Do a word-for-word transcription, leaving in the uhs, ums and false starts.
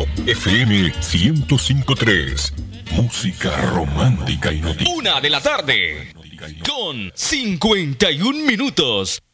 F M ciento cinco punto tres. Música romántica y noticiosa. Una de la tarde, con cincuenta y un minutos.